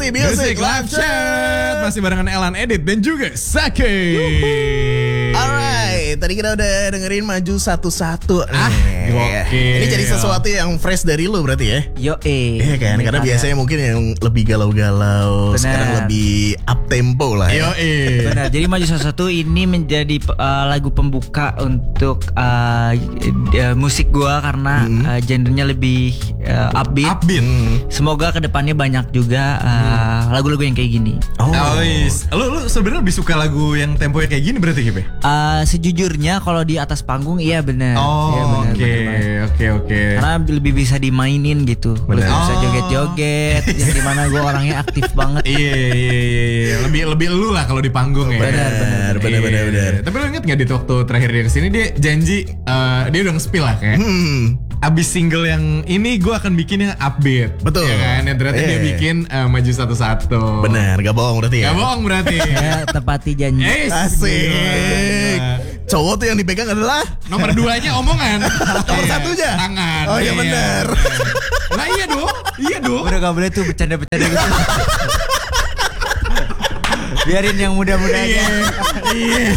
Music Live Chat. Masih barengan Elan Edit dan juga Sake. Alright, tadi kita udah dengerin Maju Satu-Satu. Gokil. Ini jadi sesuatu yang fresh dari lu berarti ya? Iya kan, karena biasanya mungkin yang lebih galau-galau, Benar. sekarang lebih up tempo lah ya. Benar. Jadi Maju Satu-Satu ini menjadi lagu pembuka untuk musik gua karena genrenya lebih upbeat. Semoga kedepannya banyak juga lagu-lagu yang kayak gini. Lu sebenarnya lebih suka lagu yang temponya kayak gini berarti Kip? Sejujurnya kalau di atas panggung iya benar. Oke. Karena lebih bisa dimainin gitu. Lebih bisa joget-joget. Yang dimana gue orangnya aktif banget. Iya. Lebih lu lah kalau di panggung ya. Benar. Tapi lu inget gak di waktu terakhir dia kesini dia janji dia udah nge-spill lah kayak. Abis single yang ini gue akan bikin yang upbeat. Betul. Ya kan? Dan ternyata dia bikin Maju Satu-Satu. Benar, gak bohong berarti ya? Gak bohong berarti. Ya tepati janji. Asik. Cowok tuh yang dipegang adalah Nomor 2-nya omongan. Nomor 1-nya tangan. Oh iya benar. Nah iya dong. Udah gak boleh tuh bercanda-bercanda gitu. Biarin yang muda-muda aja. Iya.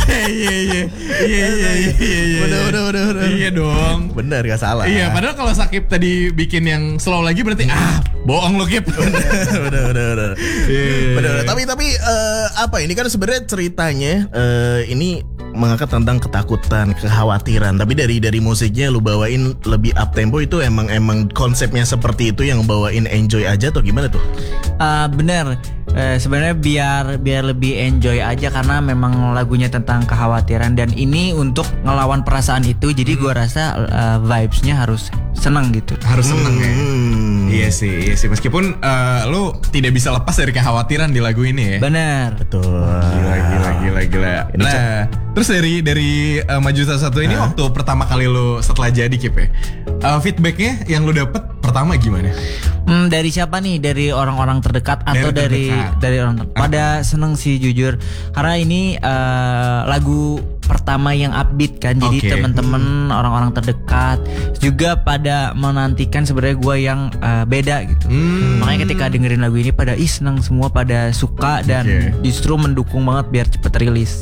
Bener. Iya dong. Bener, gak salah. Iya, padahal kalau Sakip tadi bikin yang slow lagi berarti bohong lo Kip. Bener. Tapi apa ini kan sebenarnya ceritanya ini mengangkat tentang ketakutan, kekhawatiran. Tapi dari musiknya lu bawain lebih up tempo, itu emang konsepnya seperti itu yang bawain enjoy aja atau gimana tuh? Bener. Sebenarnya biar lebih enjoy aja karena memang lagunya tentang kekhawatiran dan ini untuk ngelawan perasaan itu. Jadi gua rasa vibes-nya harus senang gitu. Harus seneng ya. Iya sih. Meskipun lu tidak bisa lepas dari kekhawatiran di lagu ini ya. Bener. Betul. Gila. Nah, terus dari Maju Satu-Satu ini waktu pertama kali lu setelah jadi Kip ya, feedbacknya yang lu dapet pertama gimana? Dari siapa nih? Dari orang-orang terdekat atau dari orang terdekat? Pada seneng sih jujur. Karena ini lagu pertama yang upbeat kan. Jadi teman-teman orang-orang terdekat juga pada menantikan sebenarnya gue yang beda gitu. Makanya ketika dengerin lagu ini pada seneng semua, pada suka dan justru mendukung banget biar cepet rilis.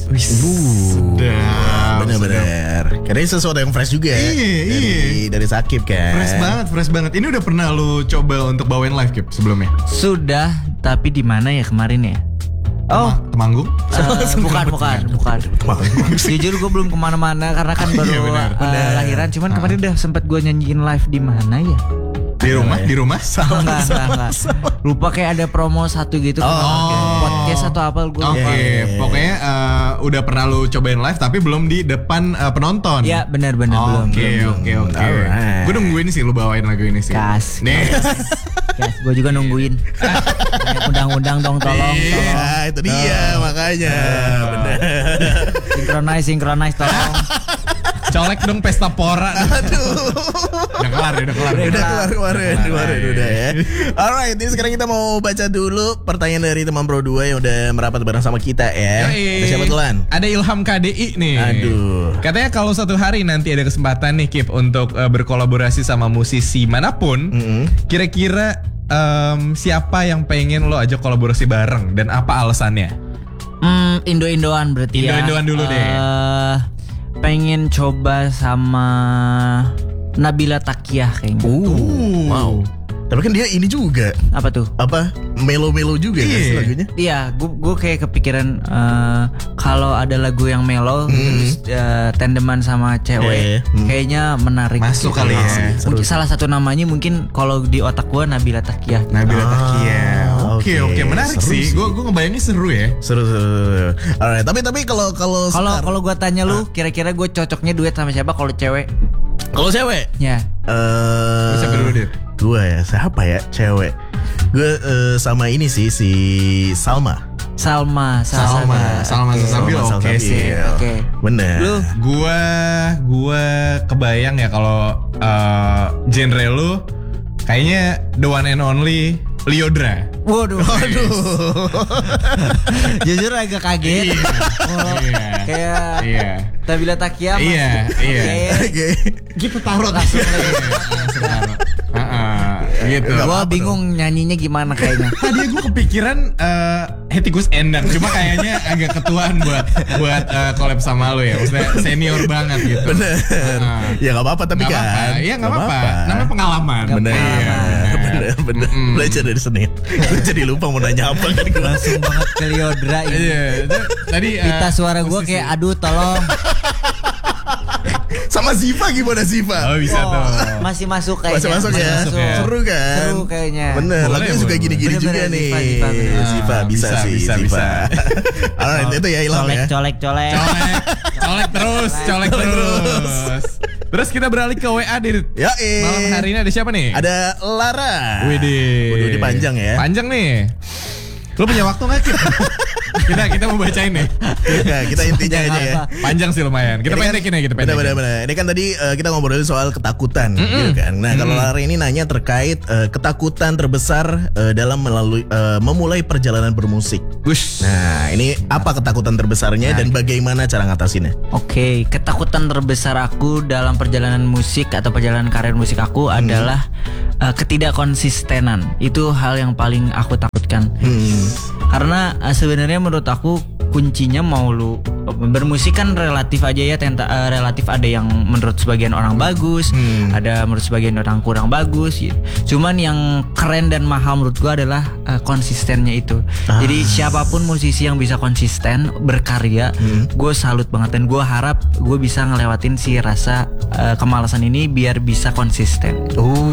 Bener. Karena ini sesuatu yang fresh juga ya. Dari Sakip kan. Fresh banget. Ini udah pernah lu coba untuk bawain live Kip sebelumnya? Sudah, tapi di mana ya kemarin ya? Temanggung? Bukan. Jujur gue belum kemana-mana karena kan baru lahiran. Cuman kemarin udah sempet gue nyanyiin live di mana ya? Di rumah? Enggak. Lupa kayak ada promo satu gitu. Podcast atau apa gue lupa. Pokoknya udah pernah lu cobain live tapi belum di depan penonton. Iya benar belum. Oke. Gue nungguin sih lu bawain lagu ini sih. Gas, gue juga nungguin. Undang-undang dong tolong. Iya, itu dia makanya. Bener. Synchronize tolong. Colek dong pesta pora. Aduh. Udah kelar kemarin ya. Alright, ini sekarang kita mau baca dulu pertanyaan dari teman Pro 2 yang udah merapat bareng sama kita ya. Ada siapa Tulan? Ada Ilham KDI nih. Aduh. Katanya kalau suatu hari nanti ada kesempatan nih Kip untuk berkolaborasi sama musisi manapun, kira-kira siapa yang pengen lo ajak kolaborasi bareng dan apa alasannya? Indo-Indoan berarti ya. Indo-Indoan dulu deh. Pengen coba sama Nabila Takiah kayaknya. Wow. Tapi kan dia ini juga. Apa tuh? Melo-melo juga kan lagunya? Iya, gue kayak kepikiran kalau ada lagu yang melo terus tandeman sama cewek, kayaknya menarik. Masuk kali ya. Salah satu namanya mungkin kalau di otak gue Nabila Takiah. Oke, menarik sih. Gue ngebayangin seru ya. Seru. Alright, tapi kalau gue tanya lu, kira-kira gue cocoknya duet sama siapa kalau cewek? Kalau cewek? Ya. Siapa dulu Dit? Gue ya, siapa ya cewek? Gue sama ini sih, si Salma Salsabil. Oke sih. Oke. Bener. Lu? Gue kebayang ya kalau genre lu kayaknya the one and only Lyodra. Waduh. Jujur agak kaget. Kayak Nabila Takiah. Iya. Kita taruh langsung. gitu. Gua bingung nyanyinya gimana kayaknya. Tadi gue kepikiran Hetikus Endang, cuma kayaknya agak ketuaan buat collab sama lo ya. Maksudnya senior banget gitu. Bener. Ya nggak apa-apa tapi Nggak kan. apa-apa. Iya nggak apa-apa. Namanya pengalaman. Bener. Bener. Belajar dari seni. Gue jadi lupa mau nanya apa kan gue. Langsung banget ke Liodra ini. Iya. Tadi Pita suara gue kayak aduh tolong. Sama Ziva gimana Ziva? Oh bisa tuh. Masih masuk kayaknya. Masih masuk ya. masuk ya. Seru kan? Seru kayaknya. Bener. Boleh, Lagunya suka boleh. gini-gini juga Bener-bener, nih. Ziva, bener. Ziva bisa sih. bisa. Alright itu ya Ilham ya. Colek. Colek terus. Terus kita beralih ke WA Dit. Ya Malam hari ini ada siapa nih? Ada Lara. Widih. Waduh, ini panjang ya. Panjang nih. Lo punya waktu nggak Kip? kita mau bacain nih. Ya, kita intinya aja ya. Panjang sih lumayan. Kita Ini kan- pendekin ya, kita pendekin. Benar. Ini kan tadi kita ngobrolin soal ketakutan, gitu kan. Nah, kalau Lara ini nanya terkait ketakutan terbesar dalam memulai perjalanan bermusik. Wush. Nah, ini apa ketakutan terbesarnya dan bagaimana cara ngatasinnya? Oke, ketakutan terbesar aku dalam perjalanan musik atau perjalanan karir musik aku adalah ketidakkonsistenan. Itu hal yang paling aku takutkan. Karena sebenarnya menurut aku kuncinya mau lu bermusik kan relatif aja ya, relatif ada yang menurut sebagian orang bagus, ada menurut sebagian orang kurang bagus gitu. Cuman yang keren dan mahal menurut gua adalah konsistennya itu. Jadi siapapun musisi yang bisa konsisten berkarya, gue salut banget dan gue harap gue bisa ngelewatin si rasa kemalasan ini biar bisa konsisten.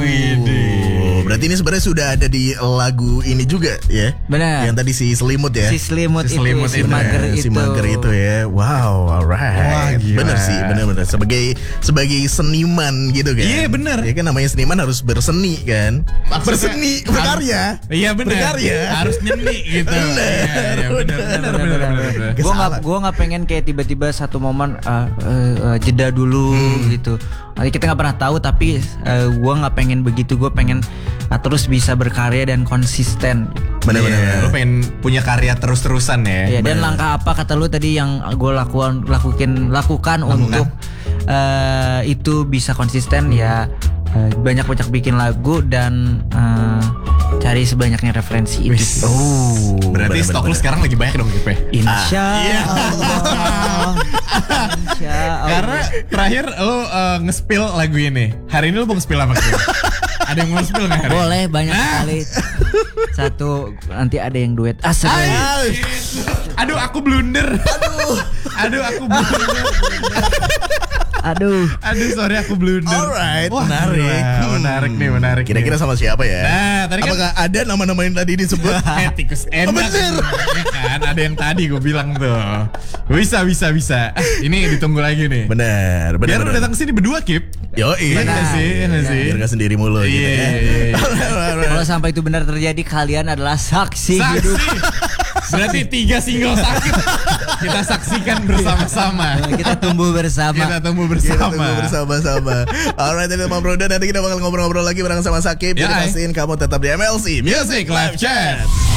Berarti ini sebenarnya sudah ada di lagu ini juga ya? Benar. Yang tadi si Selimut ya? Si selimut Si itu, selimut si itu, mager Ya, itu. si mager itu ya. Wow, alright. Wah, gila. Bener sih, bener. Sebagai seniman gitu kan. Iya, bener. Ya kan namanya seniman harus berseni kan. Berseni, berkarya. Iya benar. Berkarya. Harus nyeni gitu. Iya, benar. Gue nggak pengen kayak tiba-tiba satu momen jeda dulu gitu. Kita nggak pernah tahu, tapi gue nggak pengen begitu. Gue pengen terus bisa berkarya dan konsisten. Bener-bener. Lo pengen punya karya terus-terusan ya. Ya, dan langkah apa kata lu tadi yang gue lakukan untuk itu bisa konsisten ya. Banyak-banyak bikin lagu dan cari sebanyaknya referensi itu. Berarti stok lu sekarang lagi banyak dong Kip. Insya Iya. Allah. Insya Allah. Karena terakhir lo nge-spill lagu ini. Hari ini lo mau nge-spill apa Kip? Ada yang mau nge-spill nggak hari? Boleh banyak sekali. Satu nanti ada yang duet. Aduh aku blunder. Aduh aku blunder. Aduh. Sorry aku blunder. Alright, Wah, menarik. gila, menarik. Kira-kira sama siapa ya? Nah, tadi kan apakah ada nama-nama yang tadi disebut? Tikus enak. Bener. Ya kan, ada yang tadi gue bilang tuh. Bisa. Ini ditunggu lagi nih. Bener. Biar lo datang sini berdua Kip. Yoi. Iya nggak sih? Biar gak sendiri mulu gitu ya. Iya. Kalau sampai itu benar terjadi, kalian adalah saksi hidup. Berarti 3 single sakit kita saksikan bersama-sama. Kita tumbuh bersama. Kita tumbuh Kita bersama. tunggu bersama-sama. Alright, ini Bang Broda. Nanti kita bakal ngobrol-ngobrol lagi bareng sama Sakib. Jadi Ya, pastiin kamu tetap di MLC Music Live Chat.